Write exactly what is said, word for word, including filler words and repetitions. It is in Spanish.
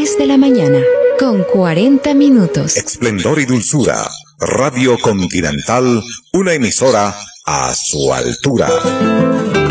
diez de la mañana, con cuarenta minutos. Esplendor y dulzura. Radio Continental, una emisora a su altura.